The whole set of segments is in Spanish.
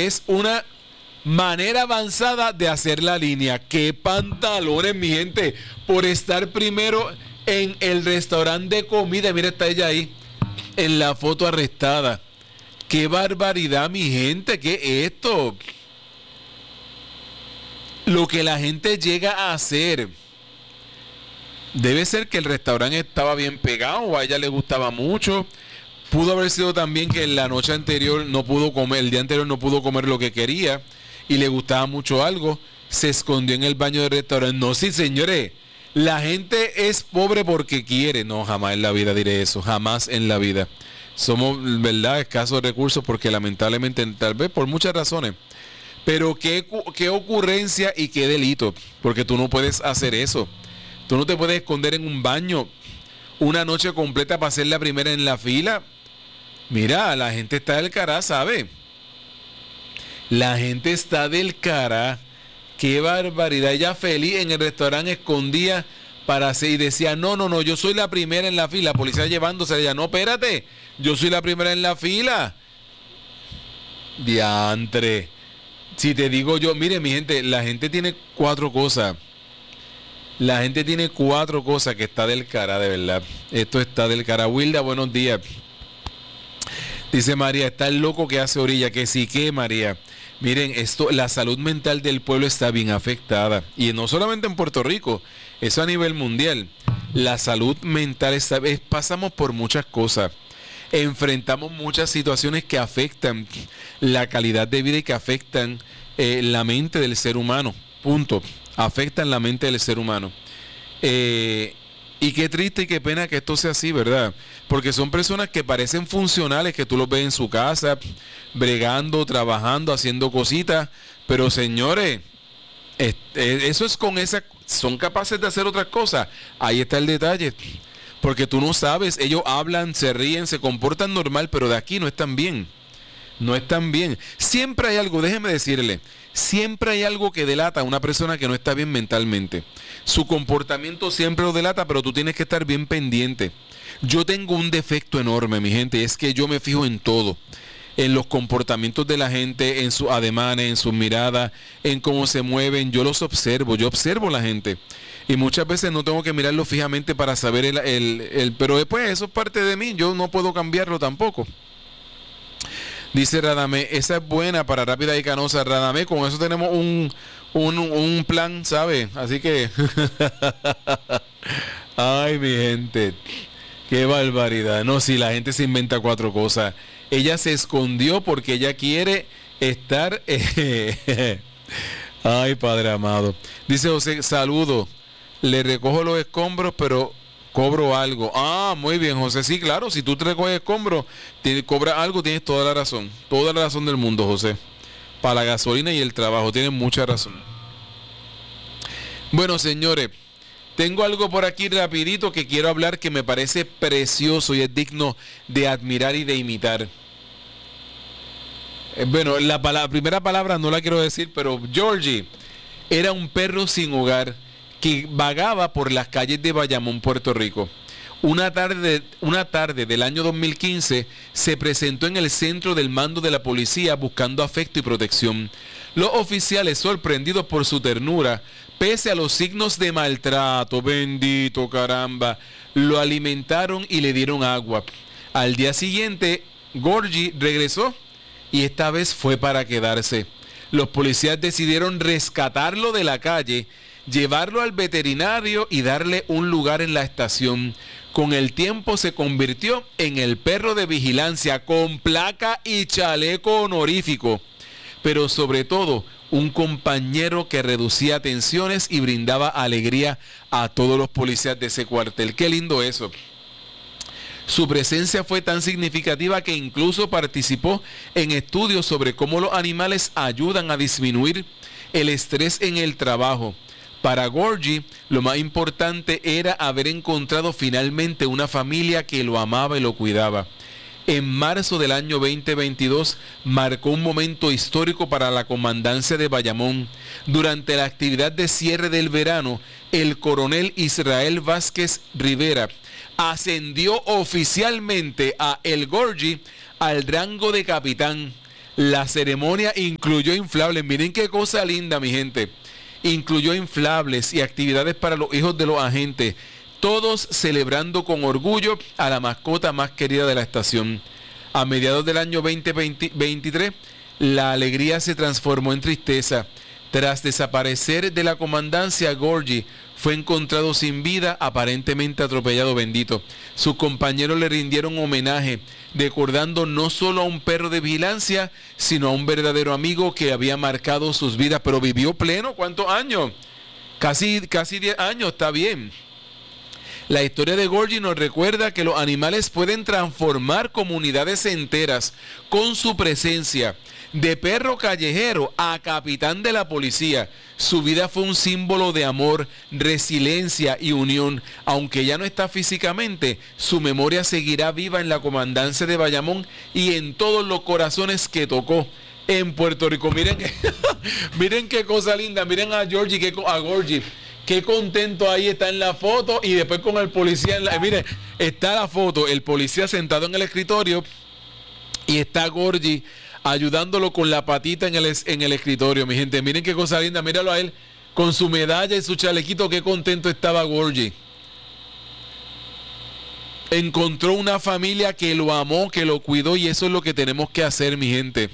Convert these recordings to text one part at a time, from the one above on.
es una manera avanzada de hacer la línea. ¡Qué pantalones, mi gente! Por estar primero en el restaurante de comida. Mira, está ella ahí en la foto arrestada. ¡Qué barbaridad, mi gente! ¿Qué es esto? Lo que la gente llega a hacer. Debe ser que el restaurante estaba bien pegado o a ella le gustaba mucho. Pudo haber sido también que la noche anterior no pudo comer, el día anterior no pudo comer lo que quería y le gustaba mucho algo. Se escondió en el baño del restaurante. No, sí, señores. La gente es pobre porque quiere. No, jamás en la vida diré eso. Jamás en la vida. Somos, ¿verdad?, escasos recursos porque lamentablemente, tal vez por muchas razones. Pero qué ocurrencia y qué delito. Porque tú no puedes hacer eso. Tú no te puedes esconder en un baño una noche completa para ser la primera en la fila. Mira, la gente está del cará, ¿sabe? La gente está del cará. Qué barbaridad. Ella feliz en el restaurante escondía para hacer y decía, no, yo soy la primera en la fila. La policía llevándose a ella, no, espérate, yo soy la primera en la fila. Diantre. Si te digo yo, mire, mi gente, la gente tiene 4 cosas. La gente tiene 4 cosas que está del cara, de verdad. Esto está del cara. Wilda, buenos días. Dice María, está el loco que hace orilla. Que sí, que María. Miren, esto, la salud mental del pueblo está bien afectada. Y no solamente en Puerto Rico, eso a nivel mundial. La salud mental está, pasamos por muchas cosas. Enfrentamos muchas situaciones que afectan la calidad de vida y que afectan la mente del ser humano. Punto. Afectan la mente del ser humano. Y qué triste y qué pena que esto sea así, ¿verdad? Porque son personas que parecen funcionales, que tú los ves en su casa, bregando, trabajando, haciendo cositas, pero señores, eso es con esa, son capaces de hacer otras cosas. Ahí está el detalle. Porque tú no sabes, ellos hablan, se ríen, se comportan normal, pero de aquí no están bien. No están bien. Siempre hay algo, déjeme decirle, siempre hay algo que delata a una persona que no está bien mentalmente. Su comportamiento siempre lo delata, pero tú tienes que estar bien pendiente. Yo tengo un defecto enorme, mi gente, es que yo me fijo en todo. En los comportamientos de la gente, en sus ademanes, en sus miradas, en cómo se mueven. Yo los observo, yo observo a la gente. Y muchas veces no tengo que mirarlo fijamente para saber pero después eso es parte de mí, yo no puedo cambiarlo tampoco. Dice Radamé, esa es buena para Rápida y Canosa. Radamé, con eso tenemos un plan, ¿sabe? Así que... Ay, mi gente. Qué barbaridad. No, si la gente se inventa 4 cosas. Ella se escondió porque ella quiere estar... Ay, Padre amado. Dice José, saludo. Le recojo los escombros, pero... cobro algo. Ah, muy bien, José. Sí, claro, si tú te recoges escombros, cobras algo, tienes toda la razón. Toda la razón del mundo, José. Para la gasolina y el trabajo, tienes mucha razón. Bueno, señores, tengo algo por aquí rapidito que quiero hablar que me parece precioso y es digno de admirar y de imitar. Bueno, la primera palabra no la quiero decir, pero Georgie era un perro sin hogar que vagaba por las calles de Bayamón, Puerto Rico. Una tarde del año 2015 se presentó en el centro del mando de la policía buscando afecto y protección. Los oficiales, sorprendidos por su ternura, pese a los signos de maltrato, bendito caramba, lo alimentaron y le dieron agua. Al día siguiente, Georgie regresó y esta vez fue para quedarse. Los policías decidieron rescatarlo de la calle, llevarlo al veterinario y darle un lugar en la estación. Con el tiempo se convirtió en el perro de vigilancia con placa y chaleco honorífico, pero sobre todo un compañero que reducía tensiones y brindaba alegría a todos los policías de ese cuartel. Qué lindo eso. Su presencia fue tan significativa que incluso participó en estudios sobre cómo los animales ayudan a disminuir el estrés en el trabajo. Para Georgie, lo más importante era haber encontrado finalmente una familia que lo amaba y lo cuidaba. En marzo del año 2022 marcó un momento histórico para la comandancia de Bayamón. Durante la actividad de cierre del verano, el coronel Israel Vázquez Rivera ascendió oficialmente a El Georgie al rango de capitán. La ceremonia incluyó inflables. Miren qué cosa linda, mi gente. Incluyó inflables y actividades para los hijos de los agentes, todos celebrando con orgullo a la mascota más querida de la estación. A mediados del año 2023, la alegría se transformó en tristeza. Tras desaparecer de la comandancia, Gorgie fue encontrado sin vida, aparentemente atropellado, bendito. Sus compañeros le rindieron homenaje, recordando no solo a un perro de vigilancia, sino a un verdadero amigo que había marcado sus vidas, pero vivió pleno. ¿Cuántos años? Casi 10 años, está bien. La historia de Gorgie nos recuerda que los animales pueden transformar comunidades enteras con su presencia. De perro callejero a capitán de la policía, su vida fue un símbolo de amor, resiliencia y unión. Aunque ya no está físicamente, su memoria seguirá viva en la comandancia de Bayamón y en todos los corazones que tocó en Puerto Rico. Miren, miren qué cosa linda. Miren a Gorgie. Qué contento ahí está en la foto, y después con el policía. Miren, está la foto, el policía sentado en el escritorio y está Gorgie ayudándolo con la patita en el escritorio, mi gente. Miren qué cosa linda, míralo a él con su medalla y su chalequito, qué contento estaba Gorgie. Encontró una familia que lo amó, que lo cuidó, y eso es lo que tenemos que hacer, mi gente.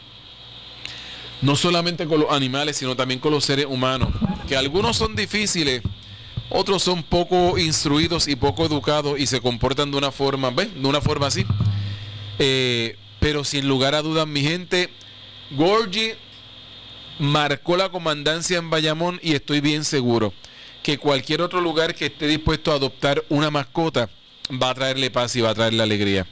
No solamente con los animales, sino también con los seres humanos, que algunos son difíciles, otros son poco instruidos y poco educados y se comportan de una forma, ¿ven? De una forma así. Pero sin lugar a dudas, mi gente, Gorgie marcó la comandancia en Bayamón, y estoy bien seguro que cualquier otro lugar que esté dispuesto a adoptar una mascota va a traerle paz y va a traerle alegría.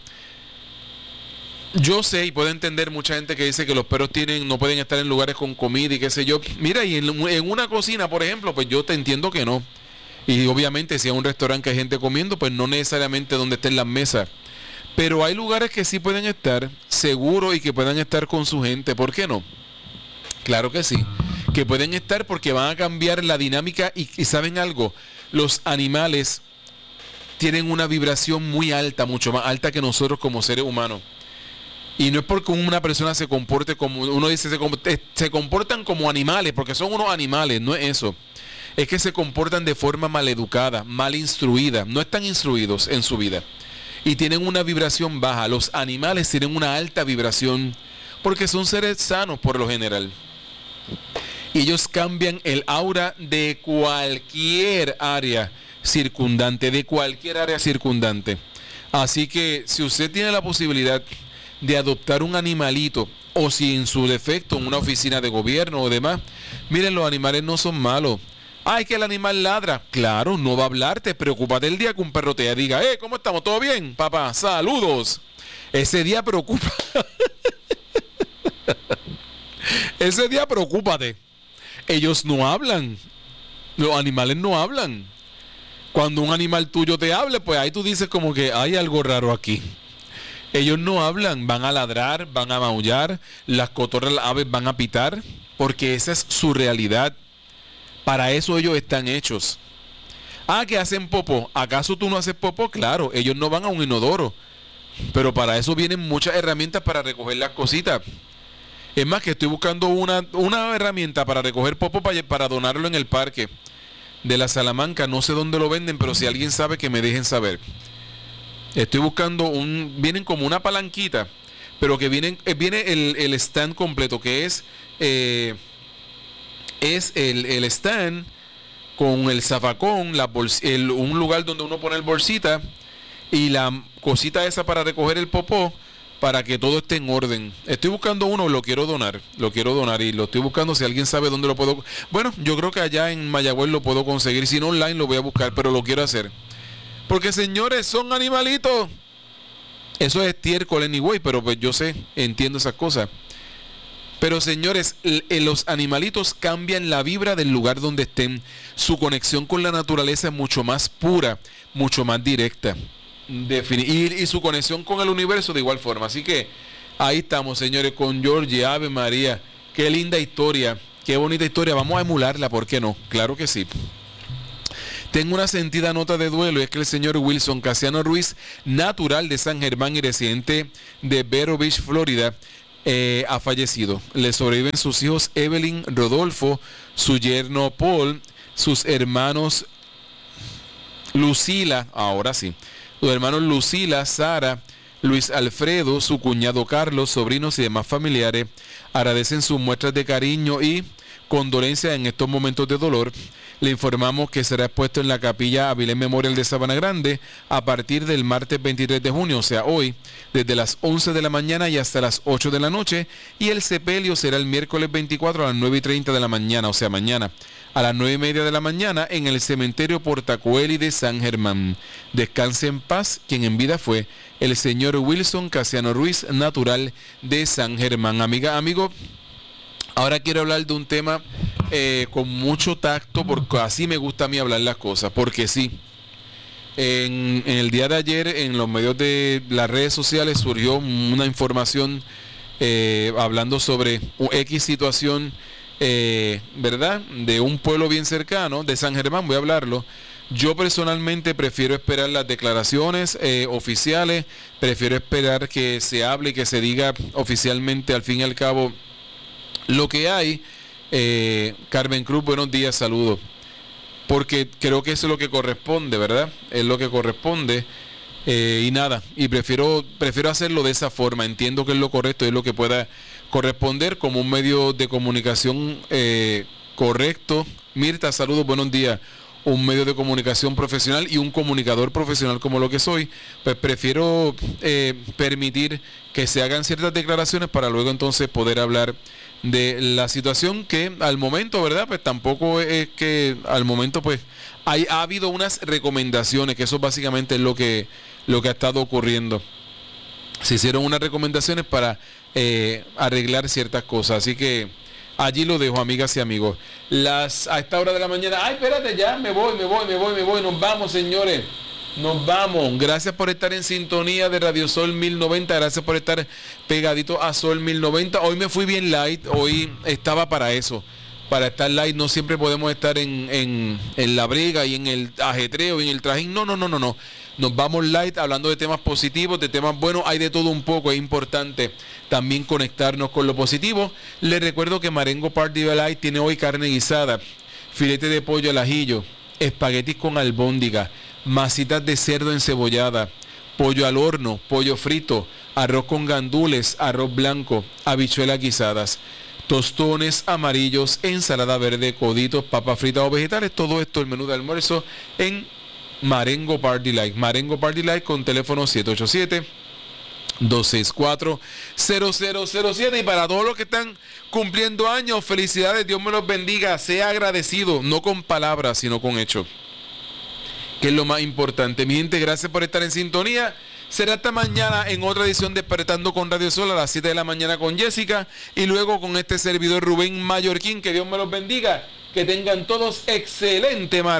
Yo sé y puedo entender mucha gente que dice que los perros no pueden estar en lugares con comida y qué sé yo. Mira, y en una cocina, por ejemplo, pues yo te entiendo que no. Y obviamente si es un restaurante que hay gente comiendo, pues no necesariamente donde estén las mesas. Pero hay lugares que sí pueden estar seguros y que puedan estar con su gente. ¿Por qué no? Claro que sí. Que pueden estar porque van a cambiar la dinámica y ¿saben algo? Los animales tienen una vibración muy alta, mucho más alta que nosotros como seres humanos. Y no es porque una persona se comporte como, uno dice, se comportan como animales, porque son unos animales, no es eso. Es que se comportan de forma maleducada, mal instruida, no están instruidos en su vida. Y tienen una vibración baja. Los animales tienen una alta vibración porque son seres sanos por lo general. Y ellos cambian el aura de cualquier área circundante, Así que si usted tiene la posibilidad de adoptar un animalito, o si en su defecto en una oficina de gobierno o demás, miren, los animales no son malos. Ay, que el animal ladra. Claro, no va a hablarte. Preocúpate el día que un perro te diga, ¿cómo estamos? ¿Todo bien? Papá, saludos. Ese día preocupa. Ese día preocúpate. Ellos no hablan. Los animales no hablan. Cuando un animal tuyo te hable, pues ahí tú dices como que hay algo raro aquí. Ellos no hablan, van a ladrar, van a maullar, las cotorras, las aves van a pitar, porque esa es su realidad. Para eso ellos están hechos. Que hacen popó. ¿Acaso tú no haces popó? Claro, ellos no van a un inodoro. Pero para eso vienen muchas herramientas para recoger las cositas. Es más, que estoy buscando una herramienta para recoger popó para donarlo en el parque de la Salamanca. No sé dónde lo venden, pero si alguien sabe, que me dejen saber. Estoy buscando vienen como una palanquita, pero que viene el stand completo, que es el stand con el zafacón, un lugar donde uno pone el bolsita y la cosita esa para recoger el popó, para que todo esté en orden. Estoy buscando uno, lo quiero donar y lo estoy buscando. Si alguien sabe dónde lo puedo, bueno, yo creo que allá en Mayagüez lo puedo conseguir, si no online lo voy a buscar, pero lo quiero hacer. Porque, señores, son animalitos. Eso es estiércol anyway, pero pues yo sé, entiendo esas cosas. Pero, señores, los animalitos cambian la vibra del lugar donde estén. Su conexión con la naturaleza es mucho más pura, mucho más directa. Y su conexión con el universo de igual forma. Así que ahí estamos, señores, con Gorgie. Ave María. Qué linda historia, qué bonita historia. Vamos a emularla, ¿por qué no? Claro que sí. Tengo una sentida nota de duelo, y es que el señor Wilson Casiano Ruiz, natural de San Germán y residente de Vero Beach, Florida, ha fallecido. Le sobreviven sus hijos Evelyn, Rodolfo, su yerno Paul, sus hermanos Lucila, ahora sí, sus hermanos Lucila, Sara, Luis Alfredo, su cuñado Carlos, sobrinos y demás familiares. Agradecen sus muestras de cariño y condolencia en estos momentos de dolor. Le informamos que será expuesto en la capilla Avilés Memorial de Sabana Grande a partir del martes 23 de junio, o sea, hoy, desde las 11 de la mañana y hasta las 8 de la noche, y el sepelio será el miércoles 24 a las 9:30 de la mañana, o sea, mañana, a las 9:30 de la mañana en el cementerio Portacoeli de San Germán. Descanse en paz, quien en vida fue el señor Wilson Casiano Ruiz, natural de San Germán. Amiga, amigo, ahora quiero hablar de un tema con mucho tacto, porque así me gusta a mí hablar las cosas, porque sí, en el día de ayer en los medios de las redes sociales surgió una información hablando sobre X situación, ¿verdad? De un pueblo bien cercano, de San Germán, voy a hablarlo. Yo personalmente prefiero esperar las declaraciones oficiales, prefiero esperar que se hable y que se diga oficialmente al fin y al cabo lo que hay. Carmen Cruz, buenos días, saludos. Porque creo que eso es lo que corresponde, ¿verdad? Es lo que corresponde. Y nada, y prefiero hacerlo de esa forma. Entiendo que es lo correcto, es lo que pueda corresponder como un medio de comunicación correcto. Mirta, saludos, buenos días. Un medio de comunicación profesional y un comunicador profesional como lo que soy, pues prefiero permitir que se hagan ciertas declaraciones para luego entonces poder hablar de la situación que al momento, ¿verdad? Pues tampoco es que al momento pues ha habido unas recomendaciones, que eso básicamente es lo que ha estado ocurriendo. Se hicieron unas recomendaciones para arreglar ciertas cosas, así que allí lo dejo, amigas y amigos. A esta hora de la mañana, ay, espérate, ya me voy, nos vamos, señores. Nos vamos. Gracias por estar en sintonía de Radio Sol 1090. Gracias por estar pegadito a Sol 1090. Hoy me fui bien light. Hoy estaba para eso. Para estar light. No siempre podemos estar en la brega y en el ajetreo y en el trajín. No. Nos vamos light hablando de temas positivos, de temas buenos. Hay de todo un poco. Es importante también conectarnos con lo positivo. Les recuerdo que Marengo Party Light tiene hoy carne guisada, filete de pollo al ajillo, espaguetis con albóndiga, masitas de cerdo encebollada, pollo al horno, pollo frito, arroz con gandules, arroz blanco, habichuelas guisadas, tostones amarillos, ensalada verde, coditos, papas fritas o vegetales. Todo esto el menú de almuerzo en Marengo Party Light. Marengo Party Light con teléfono 787-264-0007. Y para todos los que están cumpliendo años, felicidades, Dios me los bendiga. Sea agradecido, no con palabras, sino con hechos, que es lo más importante. Mi gente, gracias por estar en sintonía. Será hasta mañana en otra edición de Despertando con Radio Sol a las 7 de la mañana con Jessica. Y luego con este servidor Rubén Mallorquín. Que Dios me los bendiga. Que tengan todos excelente martes.